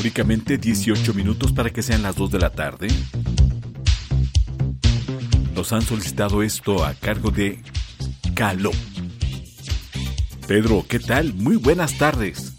Únicamente 18 minutos para que sean las 2 de la tarde. Nos han solicitado esto a cargo de Caló. Pedro, ¿qué tal? Muy buenas tardes.